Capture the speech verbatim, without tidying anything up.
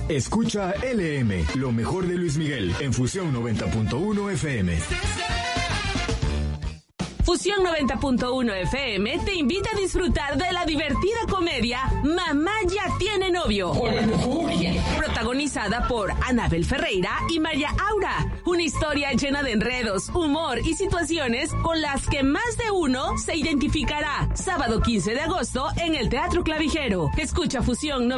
Escucha L M, lo mejor de Luis Miguel, en Fusión noventa punto uno F M. Fusión noventa punto uno F M te invita a disfrutar de la divertida comedia Mamá ya tiene novio. Protagonizada por Anabel Ferreira y María Aura. Una historia llena de enredos, humor y situaciones con las que más de uno se identificará. Sábado quince de agosto en el Teatro Clavijero. Escucha Fusión